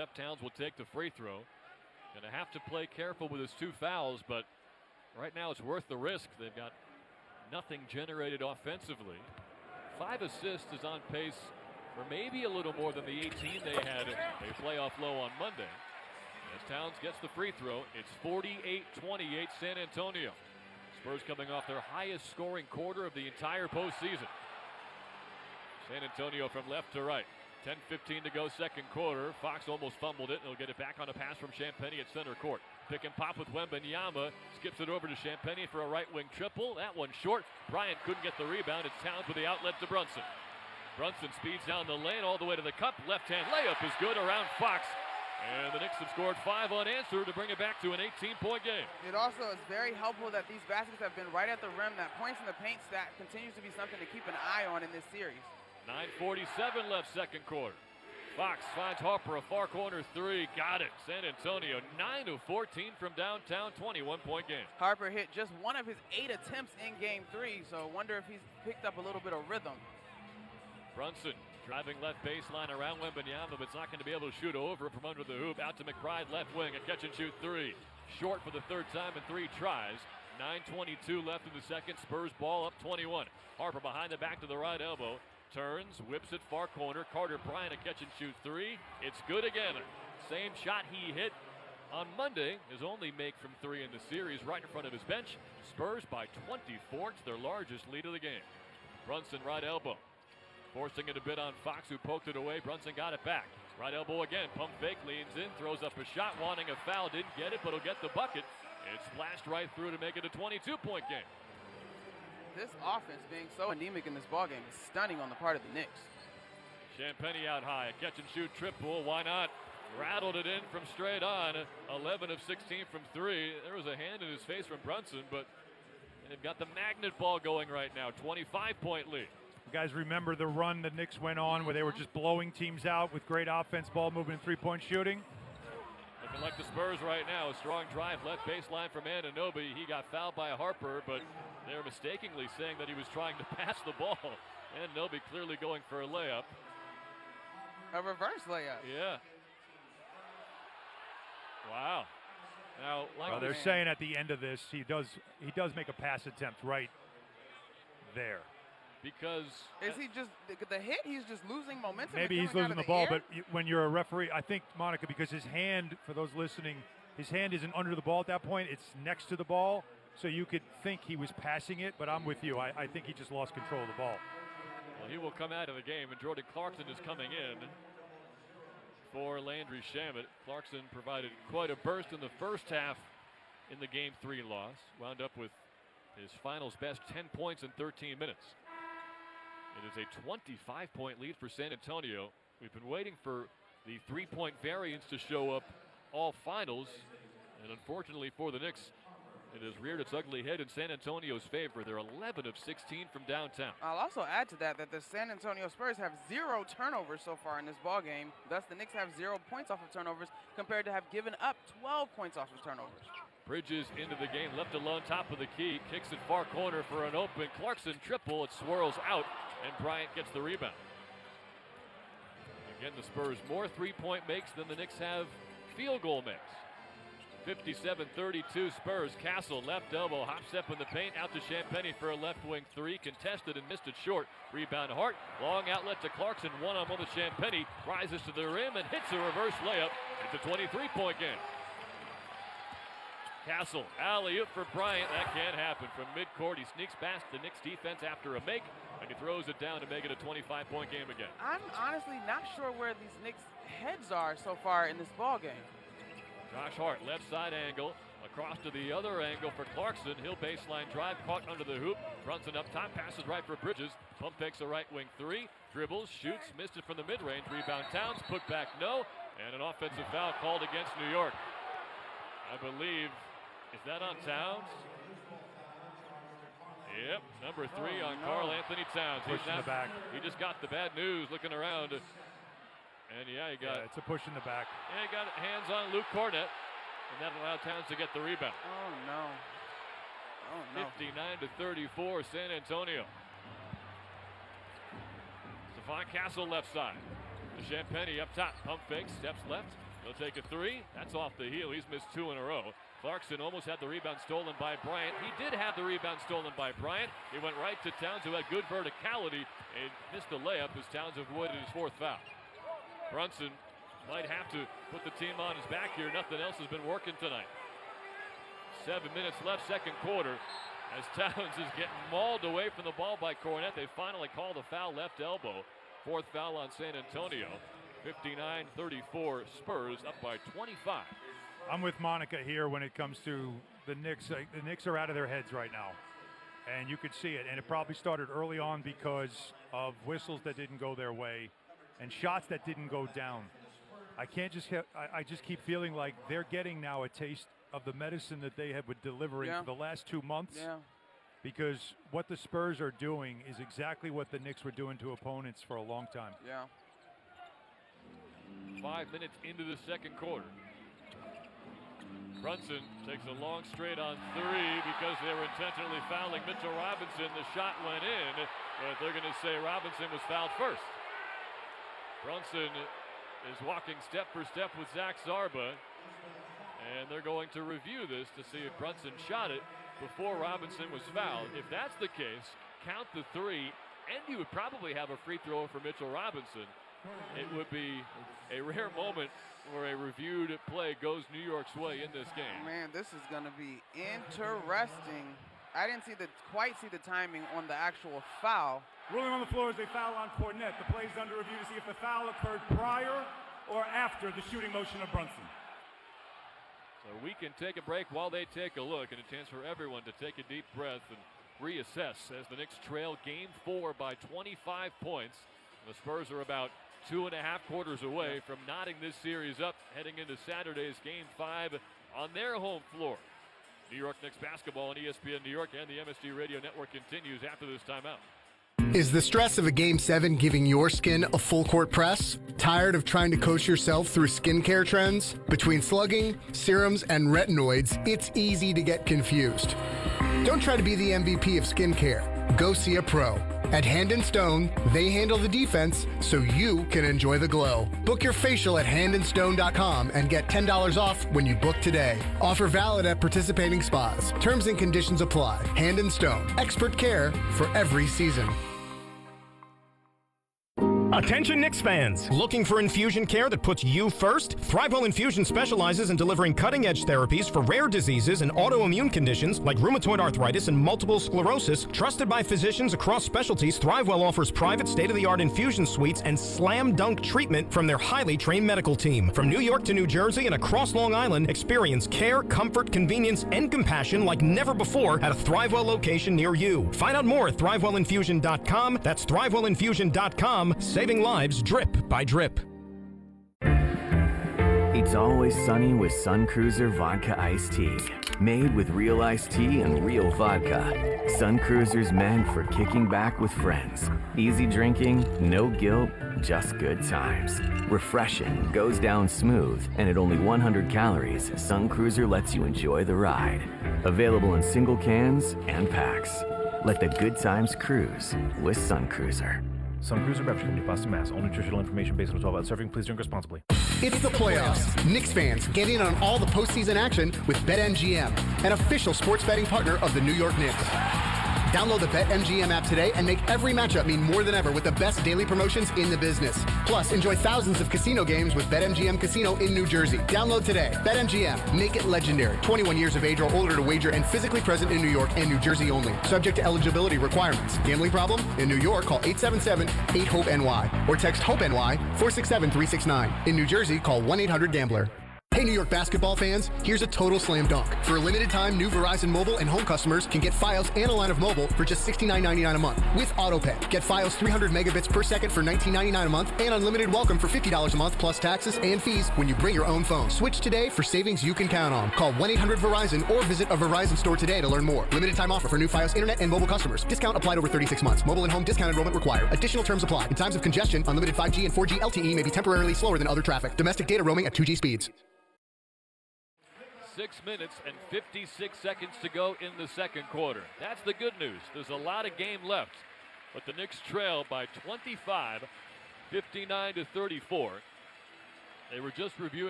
left. Towns will take the free throw. Going to have to play careful with his 2 fouls, but right now it's worth the risk. They've got nothing generated offensively. 5 assists is on pace for maybe a little more than the 18 they had a playoff low on Monday. As Towns gets the free throw, it's 48-28 San Antonio. Spurs coming off their highest scoring quarter of the entire postseason. San Antonio from left to right. 10:15 to go, second quarter. Fox almost fumbled it. He'll get it back on a pass from Champagnie at center court. Pick and pop with Wembanyama. Skips it over to Champagnie for a right wing triple. That one short. Bryant couldn't get the rebound. It's Towns with the outlet to Brunson. Brunson speeds down the lane all the way to the cup. Left hand layup is good around Fox. And the Knicks have scored 5 unanswered to bring it back to an 18-point game. It also is very helpful that these baskets have been right at the rim. That points in the paint stat continues to be something to keep an eye on in this series. 9:47 left, second quarter. Fox finds Harper, a far corner 3. Got it. San Antonio 9 of 14 from downtown, 21-point game. Harper hit just one of his 8 attempts in game 3, so I wonder if he's picked up a little bit of rhythm. Brunson driving left baseline around Wembanyama, but it's not going to be able to shoot over from under the hoop. Out to McBride, left wing, a catch and shoot 3. Short for the 3rd time in 3 tries. 9:22 left in the second. Spurs ball up 21. Harper behind the back to the right elbow. Turns, whips it far corner. Carter Bryant, a catch and shoot 3. It's good again. Same shot he hit on Monday. His only make from 3 in the series, right in front of his bench. Spurs by 24. It's their largest lead of the game. Brunson, right elbow. Forcing it a bit on Fox, who poked it away. Brunson got it back. Right elbow again. Pump fake, leans in, throws up a shot, wanting a foul. Didn't get it, but he'll get the bucket. It splashed right through to make it a 22-point game. This offense being so anemic in this ballgame is stunning on the part of the Knicks. Champagnie out high. A catch and shoot triple. Why not? Rattled it in from straight on. 11 of 16 from 3. There was a hand in his face from Brunson, but they've got the magnet ball going right now. 25-point lead. You guys remember the run the Knicks went on where they were just blowing teams out with great offense, ball movement, and three-point shooting? Looking like the Spurs right now. A strong drive left baseline from Anunoby. He got fouled by Harper, but they're mistakenly saying that he was trying to pass the ball. Anunoby clearly going for a layup. A reverse layup. Yeah. Wow. Now, well, they're saying at the end of this, he does make a pass attempt right there. Because is he just the hit? He's just losing momentum. Maybe he's losing the ball, but when you're a referee, I think, Monica, because his hand, for those listening, his hand isn't under the ball at that point. It's next to the ball, so you could think he was passing it, but I'm with you. I think he just lost control of the ball. Well, he will come out of the game, and Jordan Clarkson is coming in for Landry Shamet. Clarkson provided quite a burst in the first half in the Game 3 loss. Wound up with his finals best 10 points in 13 minutes. It is a 25-point lead for San Antonio. We've been waiting for the three-point variance to show up all finals, and unfortunately for the Knicks, it has reared its ugly head in San Antonio's favor. They're 11 of 16 from downtown. I'll also add to that the San Antonio Spurs have 0 turnovers so far in this ballgame. Thus, the Knicks have 0 points off of turnovers compared to have given up 12 points off of turnovers. Bridges into the game, left alone, top of the key, kicks it far corner for an open Clarkson triple. It swirls out, and Bryant gets the rebound. Again, the Spurs more three-point makes than the Knicks have field goal makes. 57-32 Spurs. Castle, left elbow, hop step in the paint, out to Champagnie for a left wing 3, contested and missed it short. Rebound Hart, long outlet to Clarkson, one-on-one with Champagnie, rises to the rim and hits a reverse layup. It's a 23-point game. Castle, alley-oop for Bryant. That can't happen from midcourt. He sneaks past the Knicks defense after a make, and he throws it down to make it a 25-point game again. I'm honestly not sure where these Knicks heads are so far in this ball game. Josh Hart, left side angle, across to the other angle for Clarkson. He'll baseline drive, caught under the hoop. Brunson up top, passes right for Bridges. Pump fakes a right wing 3, dribbles, shoots, missed it from the mid-range. Rebound Towns, put back no, and an offensive foul called against New York. I believe, is that on Towns? Yep, number 3 on Karl Anthony Towns. Push in the back. He just got the bad news looking around. And yeah, he got it's a push in the back. Yeah, he got hands on Luke Cornett, and that allowed Towns to get the rebound. Oh no. Oh no. 59-34 San Antonio. Stephon Castle left side. To Champagnie up top, pump fake, steps left. He'll take a three. That's off the heel. He's missed 2 in a row. Clarkson almost had the rebound stolen by Bryant. He did have the rebound stolen by Bryant. He went right to Towns, who had good verticality, and missed a layup as Towns avoided his 4th foul. Brunson might have to put the team on his back here. Nothing else has been working tonight. 7 minutes left, second quarter, as Towns is getting mauled away from the ball by Cornette. They finally called a foul, left elbow. 4th foul on San Antonio. 59-34, Spurs up by 25. I'm with Monica here when it comes to the Knicks. The Knicks are out of their heads right now, and you could see it. And it probably started early on because of whistles that didn't go their way and shots that didn't go down. I just keep feeling like they're getting now a taste of the medicine that they have been delivering for the last 2 months. Yeah. Because what the Spurs are doing is exactly what the Knicks were doing to opponents for a long time. Yeah. 5 minutes into the second quarter. Brunson takes a long straight on 3 because they were intentionally fouling Mitchell Robinson. The shot went in, but they're going to say Robinson was fouled first. Brunson is walking step for step with Zach Zarba, and they're going to review this to see if Brunson shot it before Robinson was fouled. If that's the case, count the 3, and you would probably have a free throw for Mitchell Robinson. It would be a rare moment where a reviewed play goes New York's way in this game. Man, this is going to be interesting. I didn't quite see the timing on the actual foul. Ruling on the floor is a foul on Cornette. The play is under review to see if the foul occurred prior or after the shooting motion of Brunson. So we can take a break while they take a look, and a chance for everyone to take a deep breath and reassess as the Knicks trail game 4 by 25 points. The Spurs are about 2.5 quarters away from knotting this series up, heading into Saturday's Game 5 on their home floor. New York Knicks basketball on ESPN New York and the MSG Radio Network continues after this timeout. Is the stress of a Game 7 giving your skin a full court press? Tired of trying to coach yourself through skincare trends? Between slugging, serums, and retinoids, it's easy to get confused. Don't try to be the MVP of skincare. Go see a pro. At Hand & Stone, they handle the defense so you can enjoy the glow. Book your facial at handandstone.com and get $10 off when you book today. Offer valid at participating spas. Terms and conditions apply. Hand & Stone. Expert care for every season. Attention Knicks fans! Looking for infusion care that puts you first? ThriveWell Infusion specializes in delivering cutting-edge therapies for rare diseases and autoimmune conditions like rheumatoid arthritis and multiple sclerosis. Trusted by physicians across specialties, ThriveWell offers private state-of-the-art infusion suites and slam-dunk treatment from their highly trained medical team. From New York to New Jersey and across Long Island, experience care, comfort, convenience, and compassion like never before at a ThriveWell location near you. Find out more at ThriveWellInfusion.com. That's ThriveWellInfusion.com. Saving lives drip by drip. It's always sunny with Sun Cruiser Vodka Iced Tea. Made with real iced tea and real vodka. Sun Cruiser's meant for kicking back with friends. Easy drinking, no guilt, just good times. Refreshing, goes down smooth, and at only 100 calories, Sun Cruiser lets you enjoy the ride. Available in single cans and packs. Let the good times cruise with Sun Cruiser. Sun Cruiser Beverage Company, Boston, Mass. All nutritional information based on 12-ounce serving. Please drink responsibly. It's the playoffs. Knicks fans, get in on all the postseason action with BetMGM, an official sports betting partner of the New York Knicks. Download the BetMGM app today and make every matchup mean more than ever with the best daily promotions in the business. Plus, enjoy thousands of casino games with BetMGM Casino in New Jersey. Download today. BetMGM. Make it legendary. 21 years of age or older to wager and physically present in New York and New Jersey only. Subject to eligibility requirements. Gambling problem? In New York, call 877-8-HOPE-NY or text HOPE-NY 467-369. In New Jersey, call 1-800-GAMBLER. Hey, New York basketball fans, here's a total slam dunk. For a limited time, new Verizon Mobile and home customers can get Fios and a line of mobile for just $69.99 a month with AutoPay. Get Fios 300 megabits per second for $19.99 a month and unlimited welcome for $50 a month plus taxes and fees when you bring your own phone. Switch today for savings you can count on. Call 1-800-VERIZON or visit a Verizon store today to learn more. Limited time offer for new Fios internet and mobile customers. Discount applied over 36 months. Mobile and home discount enrollment required. Additional terms apply. In times of congestion, unlimited 5G and 4G LTE may be temporarily slower than other traffic. Domestic data roaming at 2G speeds. 6 minutes and 56 seconds to go in the second quarter. That's the good news. There's a lot of game left, but the Knicks trail by 25, 59-34. They were just reviewing